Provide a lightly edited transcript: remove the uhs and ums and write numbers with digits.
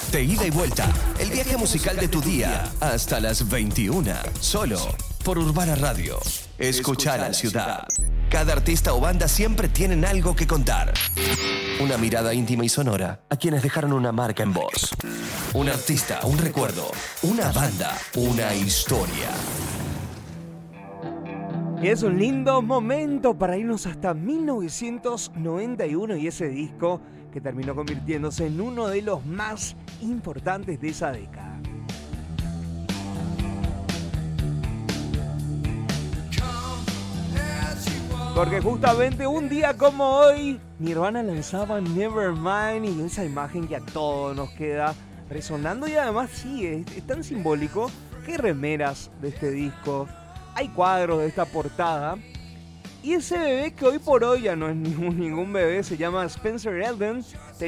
De ida y vuelta, el viaje musical de tu día hasta las 21. Solo por Urbana Radio. Escucha la ciudad. Cada artista o banda siempre tienen algo que contar. Una mirada íntima y sonora a quienes dejaron una marca en vos. Un artista, un recuerdo, una banda, una historia. Y es un lindo momento para irnos hasta 1991 y ese disco que terminó convirtiéndose en uno de los más importantes de esa década. Porque justamente un día como hoy, Nirvana lanzaba Nevermind y esa imagen que a todos nos queda resonando y además sí, es tan simbólico que hay remeras de este disco, hay cuadros de esta portada y ese bebé que hoy por hoy ya no es ningún bebé, se llama Spencer Elden.